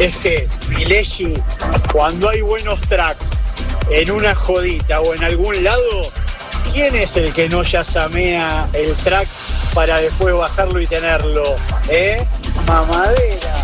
es que Pileggi, cuando hay buenos tracks en una jodita o en algún lado, ¿quién es el que no yasamea el track para después bajarlo y tenerlo? Mamadera.